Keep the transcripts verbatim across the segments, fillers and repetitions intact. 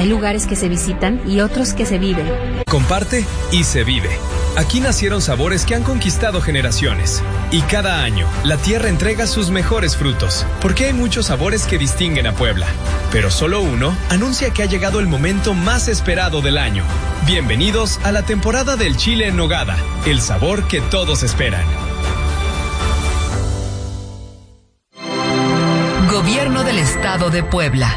Hay lugares que se visitan y otros que se viven. Comparte y se vive. Aquí nacieron sabores que han conquistado generaciones. Y cada año, la tierra entrega sus mejores frutos. Porque hay muchos sabores que distinguen a Puebla. Pero solo uno anuncia que ha llegado el momento más esperado del año. Bienvenidos a la temporada del chile en nogada. El sabor que todos esperan. Gobierno del Estado de Puebla.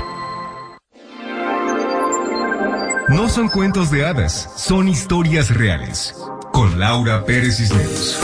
No son cuentos de hadas, son historias reales. Con Laura Pérez Cisneros.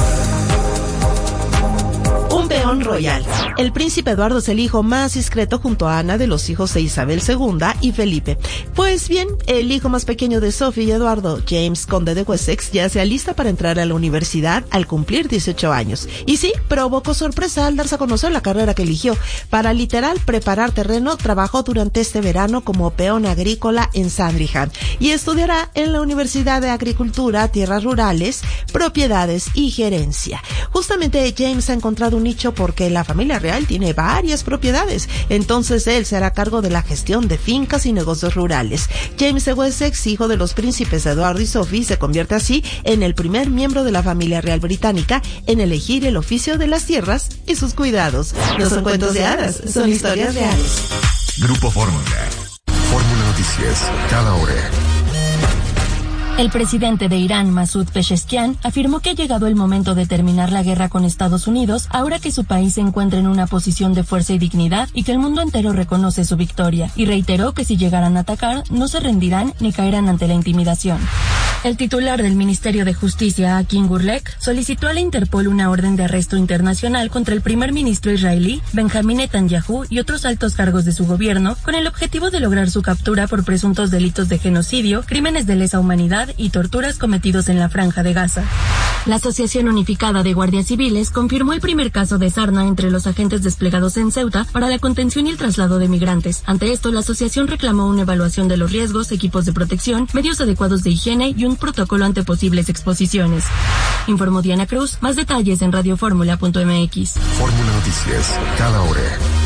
Un peón royal. El príncipe Eduardo es el hijo más discreto junto a Ana de los hijos de Isabel segunda y Felipe. Pues bien, el hijo más pequeño de Sophie y Eduardo, James, conde de Wessex, ya se alista para entrar a la universidad al cumplir dieciocho años. Y sí, provocó sorpresa al darse a conocer la carrera que eligió. Para literal preparar terreno, trabajó durante este verano como peón agrícola en Sandringham y estudiará en la Universidad de Agricultura, Tierras Rurales, Propiedades y Gerencia. Justamente James ha encontrado un nicho porque la familia real tiene varias propiedades, entonces él se hará cargo de la gestión de fincas y negocios rurales. James de Wessex, hijo de los príncipes Eduardo y Sophie, se convierte así en el primer miembro de la familia real británica en elegir el oficio de las tierras y sus cuidados. No son cuentos de hadas, son historias reales. Grupo Fórmula. Fórmula Noticias, cada hora. El presidente de Irán, Masoud Pezeshkian, afirmó que ha llegado el momento de terminar la guerra con Estados Unidos, ahora que su país se encuentra en una posición de fuerza y dignidad y que el mundo entero reconoce su victoria, y reiteró que si llegaran a atacar, no se rendirán ni caerán ante la intimidación. El titular del Ministerio de Justicia, Akin Gurlek, solicitó a la Interpol una orden de arresto internacional contra el primer ministro israelí, Benjamín Netanyahu, y otros altos cargos de su gobierno, con el objetivo de lograr su captura por presuntos delitos de genocidio, crímenes de lesa humanidad y torturas cometidos en la Franja de Gaza. La Asociación Unificada de Guardias Civiles confirmó el primer caso de sarna entre los agentes desplegados en Ceuta para la contención y el traslado de migrantes. Ante esto, la asociación reclamó una evaluación de los riesgos, equipos de protección, medios adecuados de higiene y un protocolo ante posibles exposiciones. Informó Diana Cruz. Más detalles en radioformula punto m x. Fórmula Noticias, cada hora.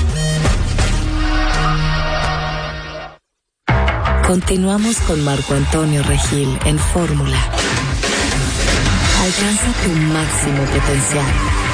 Continuamos con Marco Antonio Regil en Fórmula. Alcanza tu máximo potencial.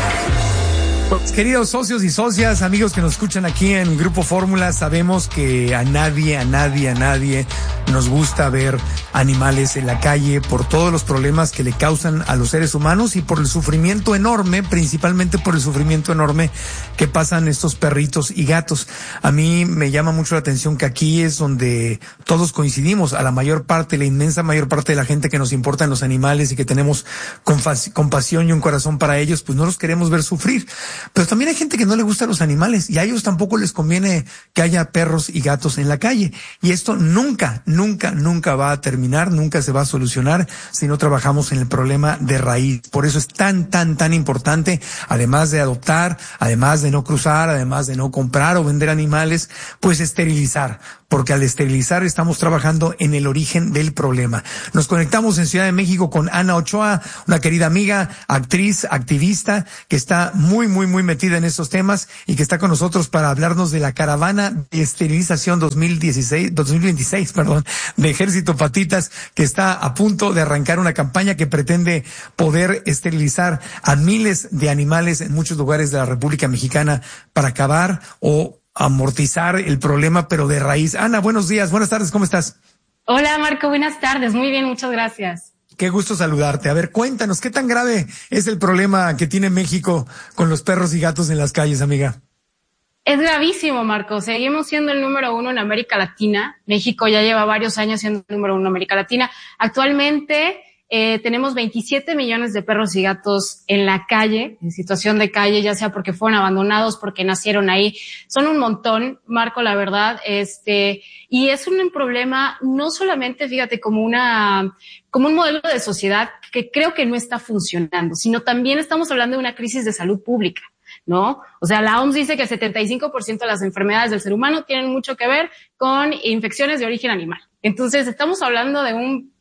Pues, queridos socios y socias, amigos que nos escuchan aquí en Grupo Fórmula, sabemos que a nadie, a nadie, a nadie nos gusta ver animales en la calle por todos los problemas que le causan a los seres humanos y por el sufrimiento enorme, principalmente por el sufrimiento enorme que pasan estos perritos y gatos. A mí me llama mucho la atención que aquí es donde todos coincidimos, a la mayor parte, la inmensa mayor parte de la gente que nos importan los animales y que tenemos compasión y un corazón para ellos, pues no los queremos ver sufrir. Pero también hay gente que no le gustan los animales y a ellos tampoco les conviene que haya perros y gatos en la calle. Y esto nunca, nunca, nunca va a terminar, nunca se va a solucionar si no trabajamos en el problema de raíz. Por eso es tan, tan, tan importante, además de adoptar, además de no cruzar, además de no comprar o vender animales, pues esterilizar. Porque al esterilizar estamos trabajando en el origen del problema. Nos conectamos en Ciudad de México con Ana Ochoa, una querida amiga, actriz, activista, que está muy, muy, muy metida en estos temas y que está con nosotros para hablarnos de la caravana de esterilización dos mil dieciséis, dos mil veintiséis, perdón, de Ejército Patitas, que está a punto de arrancar una campaña que pretende poder esterilizar a miles de animales en muchos lugares de la República Mexicana para acabar o amortizar el problema, pero de raíz. Ana, buenos días, buenas tardes, ¿cómo estás? Hola Marco, buenas tardes, muy bien, muchas gracias. Qué gusto saludarte. A ver, cuéntanos, ¿qué tan grave es el problema que tiene México con los perros y gatos en las calles, amiga? Es gravísimo, Marco. Seguimos siendo el número uno en América Latina. México ya lleva varios años siendo el número uno en América Latina. Actualmente Eh, tenemos veintisiete millones de perros y gatos en la calle, en situación de calle, ya sea porque fueron abandonados, porque nacieron ahí. Son un montón, Marco, la verdad, este, y es un problema no solamente, fíjate, como una, como un modelo de sociedad que creo que no está funcionando, sino también estamos hablando de una crisis de salud pública, ¿no? O sea, la O M S dice que el setenta y cinco por ciento de las enfermedades del ser humano tienen mucho que ver con infecciones de origen animal. Entonces, estamos hablando de un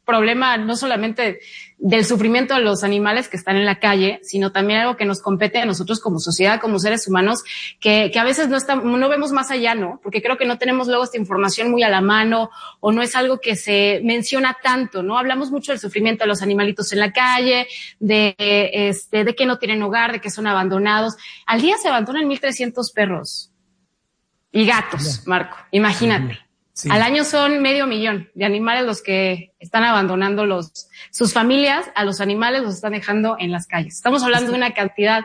problema no solamente del sufrimiento de los animales que están en la calle, sino también algo que nos compete a nosotros como sociedad, como seres humanos, que, que a veces no estamos, no vemos más allá, ¿no? Porque creo que no tenemos luego esta información muy a la mano, o no es algo que se menciona tanto, ¿no? Hablamos mucho del sufrimiento de los animalitos en la calle, de, este, de que no tienen hogar, de que son abandonados. Al día se abandonan mil trescientos perros y gatos, Marco, imagínate. Sí. Al año son medio millón de animales los que están abandonando los, sus familias, a los animales los están dejando en las calles. Estamos hablando de una cantidad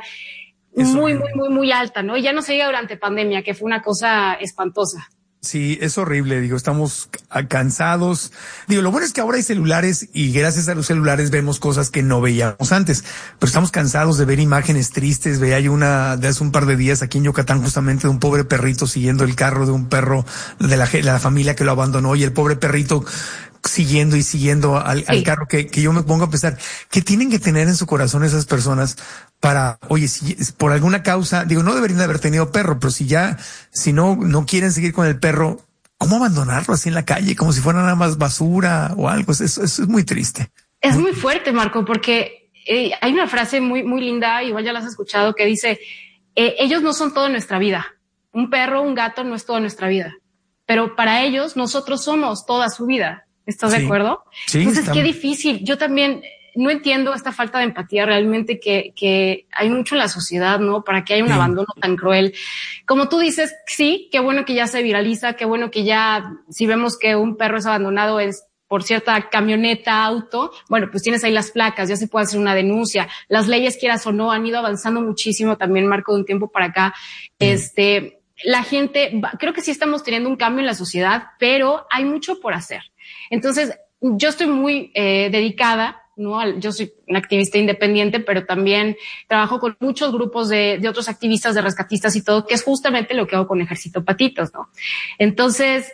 muy, muy, muy, muy alta, ¿no? Y ya no se diga durante pandemia, que fue una cosa espantosa. Sí, es horrible, digo, estamos cansados. Digo, lo bueno es que ahora hay celulares y gracias a los celulares vemos cosas que no veíamos antes, pero estamos cansados de ver imágenes tristes. Veía yo una de hace un par de días aquí en Yucatán justamente de un pobre perrito siguiendo el carro de un perro de la, de la familia que lo abandonó, y el pobre perrito siguiendo y siguiendo al, sí. al carro, que, que yo me pongo a pensar, ¿qué tienen que tener en su corazón esas personas para, oye, si por alguna causa, digo, no deberían de haber tenido perro, pero si ya, si no, no quieren seguir con el perro, ¿cómo abandonarlo así en la calle? Como si fuera nada más basura o algo. Eso, eso es muy triste. Es muy fuerte, Marco, porque eh, hay una frase muy, muy linda, igual ya la has escuchado, que dice, eh, ellos no son todo en nuestra vida. Un perro, un gato no es toda nuestra vida, pero para ellos nosotros somos toda su vida. ¿Estás sí. de acuerdo? Sí. Entonces, está... qué difícil. Yo también no entiendo esta falta de empatía realmente que, que hay mucho en la sociedad, ¿no? Para que haya un sí. abandono tan cruel. Como tú dices, sí, qué bueno que ya se viraliza, qué bueno que ya, si vemos que un perro es abandonado es por cierta camioneta, auto, bueno, pues tienes ahí las placas, ya se puede hacer una denuncia. Las leyes, quieras o no, han ido avanzando muchísimo también, Marco, de un tiempo para acá. Sí. Este, la gente, creo que sí estamos teniendo un cambio en la sociedad, pero hay mucho por hacer. Entonces, yo estoy muy eh, dedicada, ¿no? Yo soy una activista independiente, pero también trabajo con muchos grupos de, de otros activistas, de rescatistas y todo, que es justamente lo que hago con Ejército Patitas, ¿no? Entonces,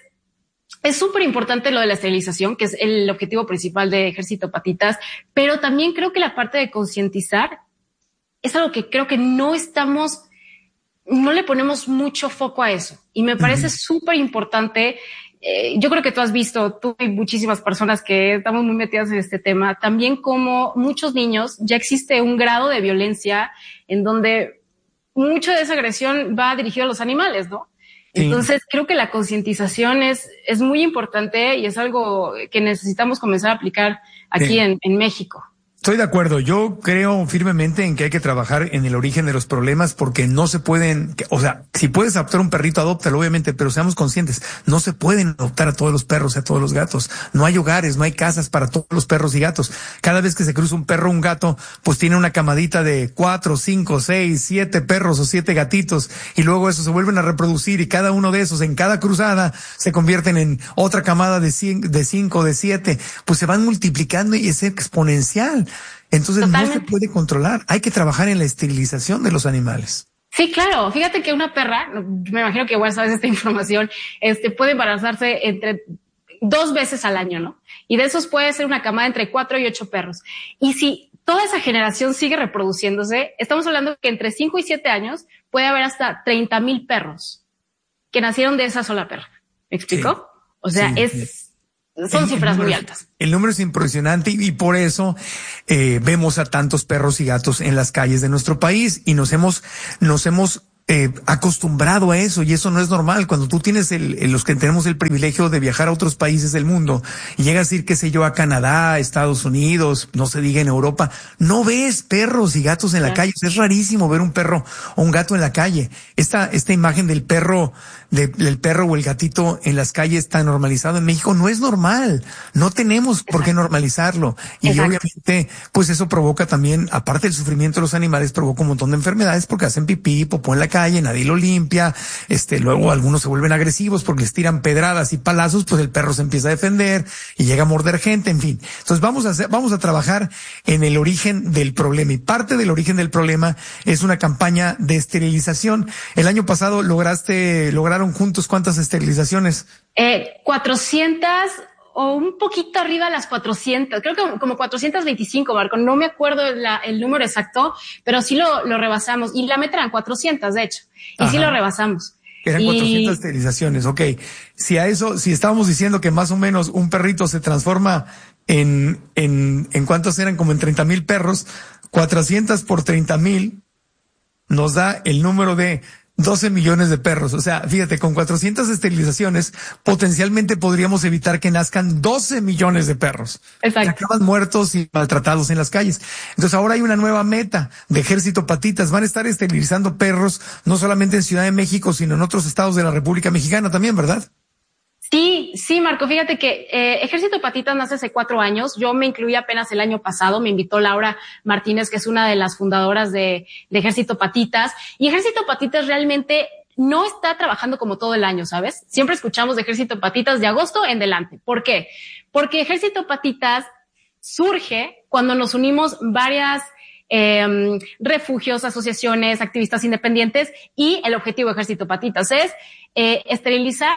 es súper importante lo de la esterilización, que es el objetivo principal de Ejército Patitas, pero también creo que la parte de concientizar es algo que creo que no estamos, no le ponemos mucho foco a eso. Y me parece uh-huh. súper importante. Eh, yo creo que tú has visto, tú y muchísimas personas que estamos muy metidas en este tema, también como muchos niños ya existe un grado de violencia en donde mucho de esa agresión va dirigido a los animales, ¿no? Sí. Entonces creo que la concientización es, es muy importante y es algo que necesitamos comenzar a aplicar aquí sí. en, en México. Estoy de acuerdo. Yo creo firmemente en que hay que trabajar en el origen de los problemas, porque no se pueden, o sea, si puedes adoptar un perrito, adóptalo, obviamente, pero seamos conscientes, no se pueden adoptar a todos los perros y a todos los gatos. No hay hogares, no hay casas para todos los perros y gatos. Cada vez que se cruza un perro o un gato, pues tiene una camadita de cuatro, cinco, seis, siete perros o siete gatitos, y luego eso se vuelven a reproducir, y cada uno de esos en cada cruzada se convierten en otra camada de cien, de cinco, de siete, pues se van multiplicando y es exponencial. Entonces Totalmente. No se puede controlar. Hay que trabajar en la esterilización de los animales. Sí, claro. Fíjate que una perra, me imagino que igual sabes esta información, este puede embarazarse entre dos veces al año, ¿no? Y de esos puede ser una camada entre cuatro y ocho perros. Y si toda esa generación sigue reproduciéndose, estamos hablando que entre cinco y siete años puede haber hasta treinta mil perros que nacieron de esa sola perra. ¿Me explico? Sí. O sea, sí. es... Son el, cifras el número, muy altas. El número es impresionante y, y por eso eh, vemos a tantos perros y gatos en las calles de nuestro país y nos hemos, nos hemos eh, acostumbrado a eso, y eso no es normal. Cuando tú tienes el, el, los que tenemos el privilegio de viajar a otros países del mundo y llegas a ir, qué sé yo, a Canadá, Estados Unidos, no se diga en Europa, no ves perros y gatos en la calle. Es rarísimo ver un perro o un gato en la calle. Esta, esta imagen del perro, de, del perro o el gatito en las calles tan normalizado en México no es normal. No tenemos por qué normalizarlo. Y Exacto. obviamente, pues eso provoca también, aparte del sufrimiento de los animales, provoca un montón de enfermedades porque hacen pipí, popó en la calle, nadie lo limpia, este, luego algunos se vuelven agresivos porque les tiran pedradas y palazos, pues el perro se empieza a defender y llega a morder gente, en fin. Entonces vamos a hacer, vamos a trabajar en el origen del problema, y parte del origen del problema es una campaña de esterilización. El año pasado lograste, lograron juntos ¿cuántas esterilizaciones? Eh, cuatrocientas o un poquito arriba de las cuatrocientas, creo que como cuatrocientas veinticinco, Marco, no me acuerdo la, el número exacto, pero sí lo, lo rebasamos, y la meta eran cuatrocientas, de hecho, y Ajá. sí lo rebasamos. Eran y... cuatrocientas esterilizaciones, ok. Si a eso, si estábamos diciendo que más o menos un perrito se transforma en, en, en cuántos eran, como en treinta mil perros, cuatrocientos por treinta mil nos da el número de doce millones de perros. O sea, fíjate, con cuatrocientas esterilizaciones, potencialmente podríamos evitar que nazcan doce millones de perros. Exacto. Que acaban muertos y maltratados en las calles. Entonces ahora hay una nueva meta de Ejército Patitas. Van a estar esterilizando perros, no solamente en Ciudad de México, sino en otros estados de la República Mexicana también, ¿verdad? Sí, sí, Marco, fíjate que eh, Ejército Patitas nace hace cuatro años. Yo me incluí apenas el año pasado. Me invitó Laura Martínez, que es una de las fundadoras de, de Ejército Patitas. Y Ejército Patitas realmente no está trabajando como todo el año, ¿sabes? Siempre escuchamos de Ejército Patitas de agosto en adelante. ¿Por qué? Porque Ejército Patitas surge cuando nos unimos varias eh, refugios, asociaciones, activistas independientes, y el objetivo de Ejército Patitas es eh, esterilizar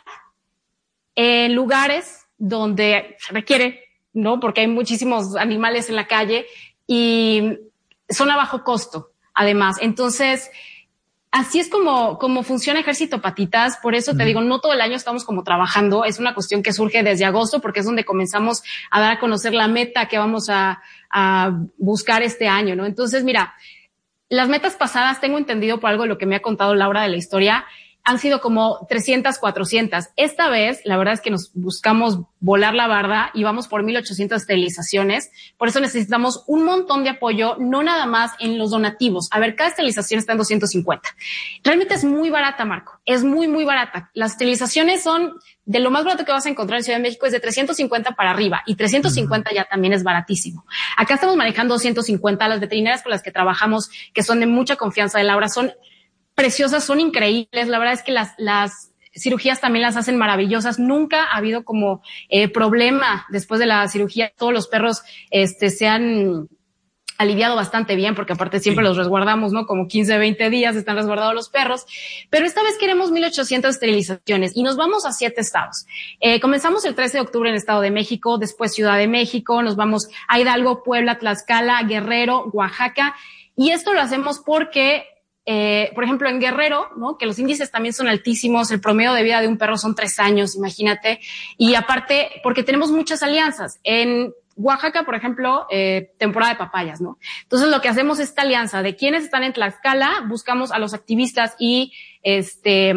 en lugares donde se requiere, ¿no? Porque hay muchísimos animales en la calle y son a bajo costo, además. Entonces, así es como, como funciona Ejército Patitas. Por eso te digo, no todo el año estamos como trabajando. Es una cuestión que surge desde agosto, porque es donde comenzamos a dar a conocer la meta que vamos a, a buscar este año, ¿no? Entonces, mira, las metas pasadas, tengo entendido por algo de lo que me ha contado Laura de la historia, han sido como trescientas, cuatrocientas. Esta vez, la verdad es que nos buscamos volar la barda y vamos por mil ochocientas esterilizaciones. Por eso necesitamos un montón de apoyo, no nada más en los donativos. A ver, cada esterilización está en doscientos cincuenta. Realmente es muy barata, Marco. Es muy, muy barata. Las esterilizaciones son de lo más barato que vas a encontrar en Ciudad de México, es de trescientos cincuenta para arriba, y trescientos cincuenta ya también es baratísimo. Acá estamos manejando doscientos cincuenta. Las veterinarias con las que trabajamos, que son de mucha confianza de Laura, son preciosas, son increíbles. La verdad es que las, las cirugías también las hacen maravillosas. Nunca ha habido como eh, problema después de la cirugía. Todos los perros este se han aliviado bastante bien, porque aparte siempre sí. los resguardamos, ¿no? Como quince, veinte días están resguardados los perros. Pero esta vez queremos mil ochocientas esterilizaciones y nos vamos a siete estados. Eh, comenzamos el trece de octubre en Estado de México, después Ciudad de México, nos vamos a Hidalgo, Puebla, Tlaxcala, Guerrero, Oaxaca. Y esto lo hacemos porque Eh, por ejemplo, en Guerrero, ¿no? Que los índices también son altísimos, el promedio de vida de un perro son tres años, imagínate. Y aparte, porque tenemos muchas alianzas. En Oaxaca, por ejemplo, eh, temporada de papayas, ¿no? Entonces, lo que hacemos es esta alianza de quienes están en Tlaxcala, buscamos a los activistas y este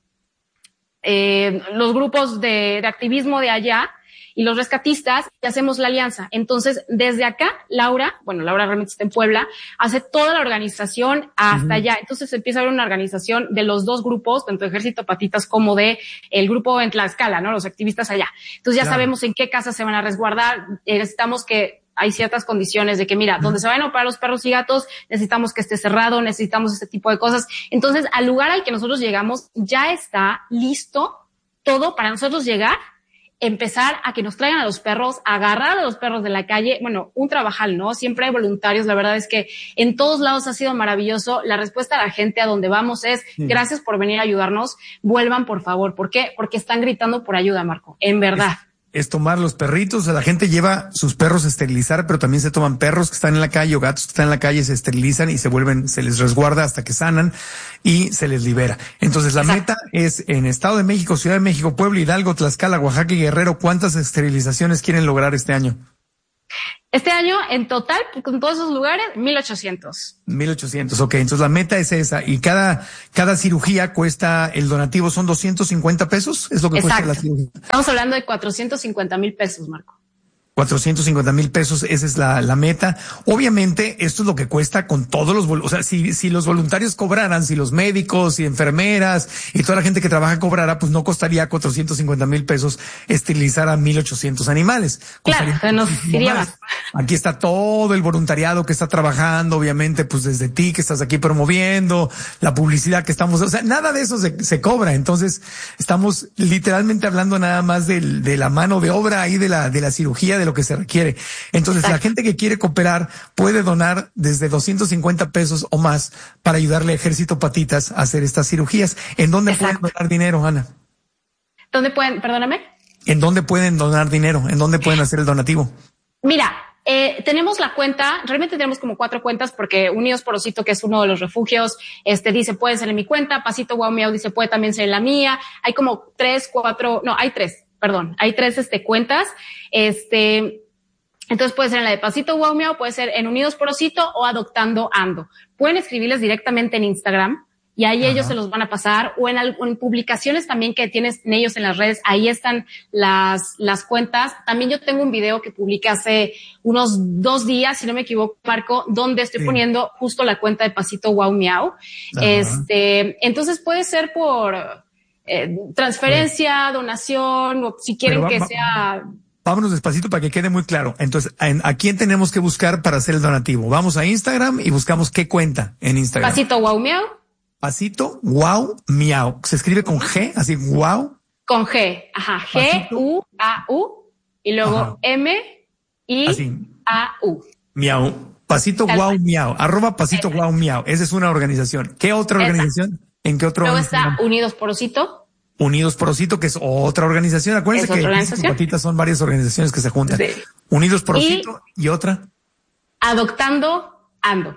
eh, los grupos de, de activismo de allá y los rescatistas, y hacemos la alianza. Entonces, desde acá, Laura, bueno, Laura realmente está en Puebla, hace toda la organización hasta uh-huh. allá. Entonces empieza a haber una organización de los dos grupos, tanto de Ejército Patitas como de el grupo en Tlaxcala, ¿no? Los activistas allá. Entonces ya claro. sabemos en qué casas se van a resguardar. Eh, necesitamos que hay ciertas condiciones de que, mira, uh-huh. donde se vayan a operar los perros y gatos, necesitamos que esté cerrado, necesitamos este tipo de cosas. Entonces, al lugar al que nosotros llegamos, ya está listo todo para nosotros llegar, empezar a que nos traigan a los perros, agarrar a los perros de la calle. Bueno, un trabajal, ¿no? Siempre hay voluntarios. La verdad es que en todos lados ha sido maravilloso. La respuesta a la gente a donde vamos es sí. gracias por venir a ayudarnos. Vuelvan, por favor. ¿Por qué? Porque están gritando por ayuda, Marco. En verdad. Es, es tomar los perritos. La gente lleva sus perros a esterilizar, pero también se toman perros que están en la calle o gatos que están en la calle, se esterilizan y se vuelven, se les resguarda hasta que sanan y se les libera. Entonces la Exacto. meta es en Estado de México, Ciudad de México, Puebla, Hidalgo, Tlaxcala, Oaxaca y Guerrero. ¿Cuántas esterilizaciones quieren lograr este año? Este año, en total, con todos esos lugares, mil ochocientos. mil ochocientos, ok. Entonces la meta es esa. Y cada, cada cirugía cuesta, el donativo son doscientos cincuenta pesos. Es lo que Exacto. cuesta la cirugía. Estamos hablando de cuatrocientos cincuenta mil pesos, Marco. cuatrocientos cincuenta mil pesos, esa es la, la meta. Obviamente, esto es lo que cuesta con todos los, o sea, si, si los voluntarios cobraran, si los médicos y enfermeras y toda la gente que trabaja cobrara, pues no costaría cuatrocientos cincuenta mil pesos esterilizar a mil ochocientos animales. Claro, nos iría más. Aquí está todo el voluntariado que está trabajando, obviamente, pues desde ti que estás aquí promoviendo, la publicidad que estamos, o sea, nada de eso se, se cobra. Entonces, estamos literalmente hablando nada más de, de la mano de obra ahí de la, de la cirugía, de lo que se requiere. Entonces, Exacto. la gente que quiere cooperar puede donar desde doscientos cincuenta pesos o más para ayudarle a Ejército Patitas a hacer estas cirugías. ¿En dónde Exacto. pueden donar dinero, Ana? ¿Dónde pueden, perdóname? ¿En dónde pueden donar dinero? ¿En dónde pueden hacer el donativo? Mira, eh, tenemos la cuenta, realmente tenemos como cuatro cuentas, porque Unidos por Osito, que es uno de los refugios, este dice puede ser en mi cuenta, Pasito Guau Miau dice puede también ser en la mía. Hay como tres, cuatro, no, hay tres. Perdón, hay tres este cuentas. Este, Entonces puede ser en la de Pasito Guau Miau, puede ser en Unidos por Osito o Adoptando Ando. Pueden escribirles directamente en Instagram y ahí Ajá. ellos se los van a pasar, o en, en publicaciones también que tienen ellos en las redes, ahí están las, las cuentas. También yo tengo un video que publiqué hace unos dos días, si no me equivoco, Marco, donde estoy sí. poniendo justo la cuenta de Pasito Guau Miau. Ajá. Este, entonces puede ser por eh, transferencia, sí. donación, o si quieren va, que va, sea... Vámonos despacito para que quede muy claro. Entonces, ¿a quién tenemos que buscar para hacer el donativo? Vamos a Instagram y buscamos qué cuenta en Instagram. Pasito Guau Miau. Pasito Guau Miau. Se escribe con G, así Guau. Con G, ajá. G U A U y luego ajá. M I A U. Miau. Pasito Guau Miau. Arroba Pasito Guau Miau. Esa es una organización. ¿Qué otra Esa. organización? ¿En qué otro? Luego está Unidos por Osito. Unidos por Osito, que es otra organización. Acuérdense que Éxito Patitas son varias organizaciones que se juntan. Sí. Unidos por Osito y, y otra. Adoptando Ando.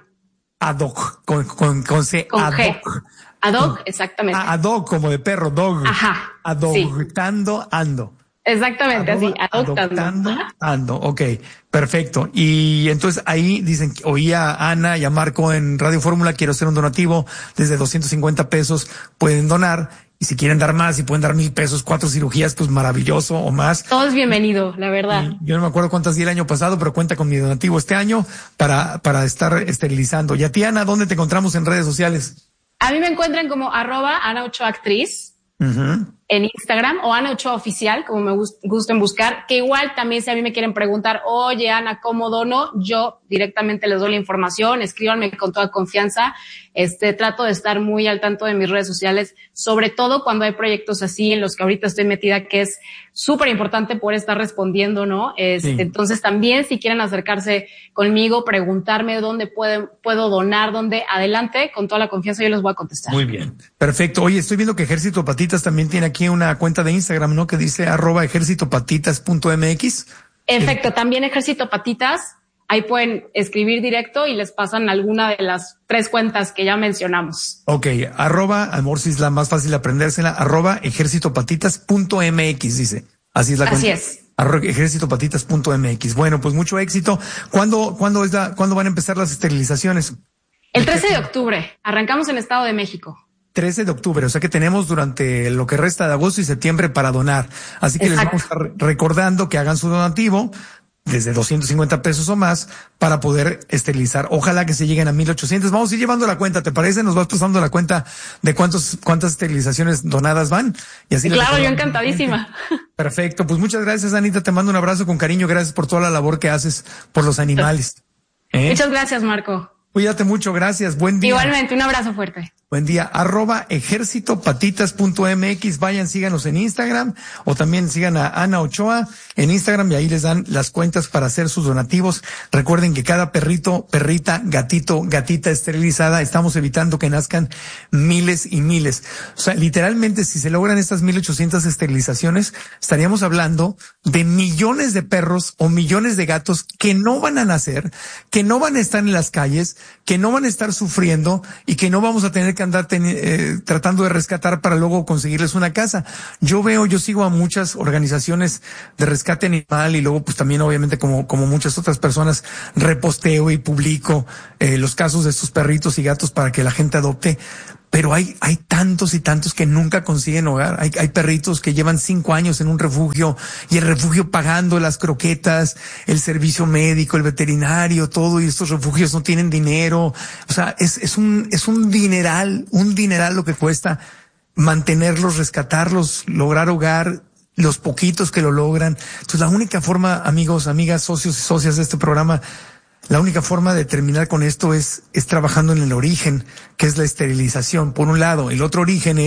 Adoc, con, con, con C. Con Adoc. G. Adoc, exactamente. Ah, adoc, como de perro, dog. Ajá. Adoptando sí. Ando. Exactamente, Adop, así, adoptando. Adoptando Ando, ok, perfecto. Y entonces ahí dicen, oía a Ana y a Marco en Radio Fórmula, quiero hacer un donativo desde doscientos cincuenta pesos, pueden donar. Y si quieren dar más y pueden dar mil pesos, cuatro cirugías, pues maravilloso o más. Todo es bienvenido, la verdad. Y yo no me acuerdo cuántas di el año pasado, pero cuenta con mi donativo este año para, para estar esterilizando. Y a ti, Ana, ¿dónde te encontramos en redes sociales? A mí me encuentran como arroba Ana Ochoa Actriz. Uh-huh. En Instagram o Ana Ochoa Oficial, como me gust- gusten buscar, que igual también si a mí me quieren preguntar, oye Ana, ¿cómo dono? Yo directamente les doy la información, escríbanme con toda confianza. Este, trato de estar muy al tanto de mis redes sociales, sobre todo cuando hay proyectos así en los que ahorita estoy metida, que es súper importante poder estar respondiendo, ¿no? Este, sí. Entonces también si quieren acercarse conmigo, preguntarme dónde pueden, puedo donar, dónde, adelante, con toda la confianza yo les voy a contestar. Muy bien. Perfecto. Oye, estoy viendo que Ejército Patitas también tiene aquí una cuenta de Instagram, ¿no? Que dice arroba ejército patitas punto m x. Efecto, también Ejército Patitas. Ahí pueden escribir directo y les pasan alguna de las tres cuentas que ya mencionamos. Ok, arroba, amor, si es la más fácil aprendérsela, arroba ejército patitas punto m x, dice. Así es la Así cuenta. Así es. Arroba ejército patitas punto m x. Bueno, pues mucho éxito. ¿Cuándo, cuándo es la, cuándo van a empezar las esterilizaciones? El trece de octubre. Arrancamos en Estado de México. trece de octubre, o sea que tenemos durante lo que resta de agosto y septiembre para donar. Así que Exacto. les vamos a estar recordando que hagan su donativo desde doscientos cincuenta pesos o más para poder esterilizar. Ojalá que se lleguen a mil ochocientos. Vamos a ir llevando la cuenta, ¿te parece? Nos vas pasando la cuenta de cuántos, cuántas esterilizaciones donadas van. Y así claro, yo encantadísima. Perfecto. Pues muchas gracias, Anita. Te mando un abrazo con cariño. Gracias por toda la labor que haces por los animales. ¿Eh? Muchas gracias, Marco. Cuídate mucho. Gracias. Buen día. Igualmente, un abrazo fuerte. Buen día, arroba ejército patitas punto m x, vayan, síganos en Instagram o también sigan a Ana Ochoa en Instagram y ahí les dan las cuentas para hacer sus donativos. Recuerden que cada perrito, perrita, gatito, gatita esterilizada, estamos evitando que nazcan miles y miles. O sea, literalmente si se logran estas mil ochocientas esterilizaciones, estaríamos hablando de millones de perros o millones de gatos que no van a nacer, que no van a estar en las calles, que no van a estar sufriendo y que no vamos a tener que andar ten, eh, tratando de rescatar para luego conseguirles una casa. Yo veo, yo sigo a muchas organizaciones de rescate animal y luego pues también obviamente como, como muchas otras personas reposteo y publico eh, los casos de estos perritos y gatos para que la gente adopte. Pero hay, hay tantos y tantos que nunca consiguen hogar. Hay, hay perritos que llevan cinco años en un refugio y el refugio pagando las croquetas, el servicio médico, el veterinario, todo, y estos refugios no tienen dinero. O sea, es, es un, es un dineral, un dineral lo que cuesta mantenerlos, rescatarlos, lograr hogar, los poquitos que lo logran. Entonces, la única forma, amigos, amigas, socios y socias de este programa, la única forma de terminar con esto es, es trabajando en el origen, que es la esterilización. Por un lado, el otro origen es